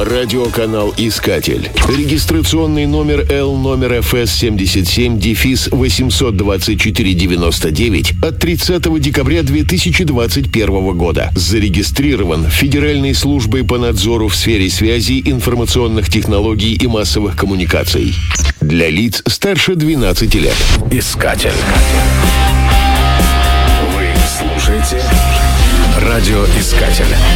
Радиоканал «Искатель». Регистрационный номер L-ФС-77-824-99 от 30 декабря 2021 года. Зарегистрирован Федеральной службой по надзору в сфере связи, информационных технологий и массовых коммуникаций. Для лиц старше 12 лет. «Искатель». Вы слушаете «Радиоискатель».